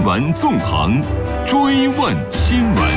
闻纵横，追问新闻。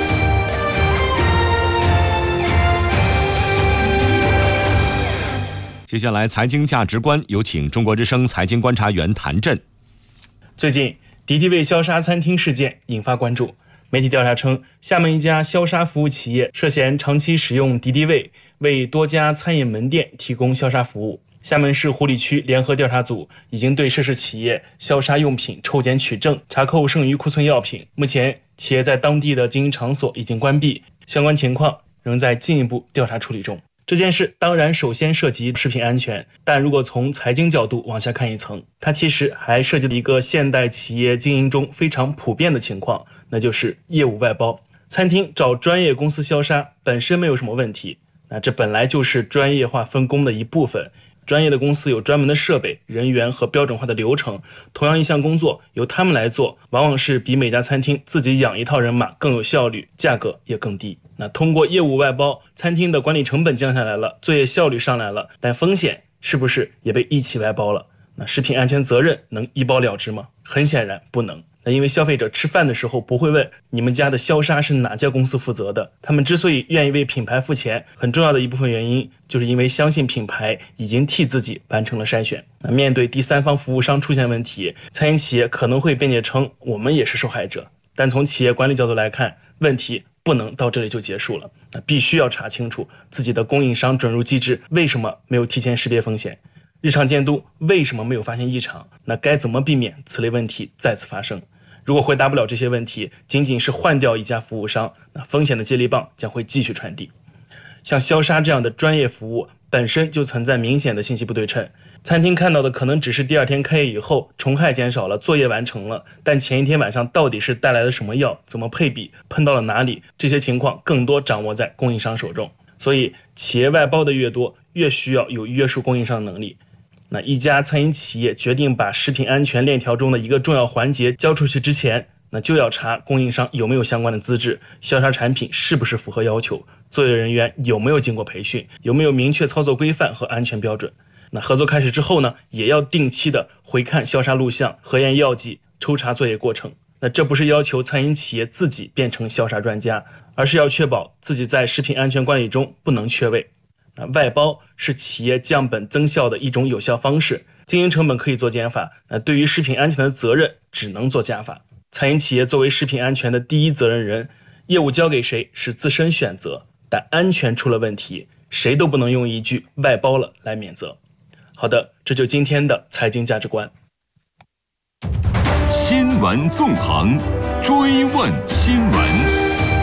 接下来，财经价值观有请中国之声财经观察员谭震。 最近，敌敌畏消杀餐厅事件引发关注。媒体调查称，厦门一家消杀服务企业涉嫌长期使用敌敌畏为多家餐饮门店提供消杀服务。厦门市湖里区联合调查组已经对涉事企业消杀用品抽检取证，查扣剩余库存药品。目前，企业在当地的经营场所已经关闭，相关情况仍在进一步调查处理中。这件事当然首先涉及食品安全，但如果从财经角度往下看一层，它其实还涉及了一个现代企业经营中非常普遍的情况，那就是业务外包。餐厅找专业公司消杀本身没有什么问题，那这本来就是专业化分工的一部分。专业的公司有专门的设备、人员和标准化的流程，同样一项工作由他们来做，往往是比每家餐厅自己养一套人马更有效率，价格也更低。那通过业务外包，餐厅的管理成本降下来了，作业效率上来了，但风险是不是也被一起外包了？那食品安全责任能一包了之吗？很显然不能。那因为消费者吃饭的时候不会问你们家的消杀是哪家公司负责的，他们之所以愿意为品牌付钱，很重要的一部分原因就是因为相信品牌已经替自己完成了筛选。那面对第三方服务商出现问题，餐饮企业可能会辩解称我们也是受害者，但从企业管理角度来看，问题不能到这里就结束了，那必须要查清楚自己的供应商准入机制为什么没有提前识别风险，日常监督为什么没有发现异常，那该怎么避免此类问题再次发生？如果回答不了这些问题，仅仅是换掉一家服务商，那风险的接力棒将会继续传递。像消杀这样的专业服务本身就存在明显的信息不对称，餐厅看到的可能只是第二天开业以后虫害减少了，作业完成了，但前一天晚上到底是带来了什么药，怎么配比，喷到了哪里，这些情况更多掌握在供应商手中。所以企业外包的越多，越需要有约束供应商的能力。那一家餐饮企业决定把食品安全链条中的一个重要环节交出去之前，那就要查供应商有没有相关的资质，消杀产品是不是符合要求，作业人员有没有经过培训，有没有明确操作规范和安全标准。那合作开始之后呢，也要定期的回看消杀录像，核验药剂，抽查作业过程。那这不是要求餐饮企业自己变成消杀专家，而是要确保自己在食品安全管理中不能缺位。外包是企业降本增效的一种有效方式，经营成本可以做减法，对于食品安全的责任只能做加法。餐饮企业作为食品安全的第一责任人，业务交给谁是自身选择，但安全出了问题，谁都不能用一句外包了来免责。好的，这就今天的财经价值观。 新闻纵横，追问新闻。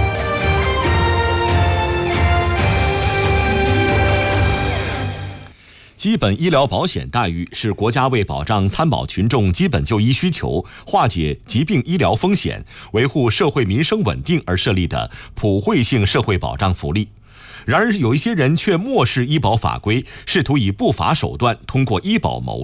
基本医疗保险待遇是国家为保障参保群众基本就医需求，化解疾病医疗风险，维护社会民生稳定而设立的普惠性社会保障福利。然而，有一些人却漠视医保法规，试图以不法手段通过医保牟利。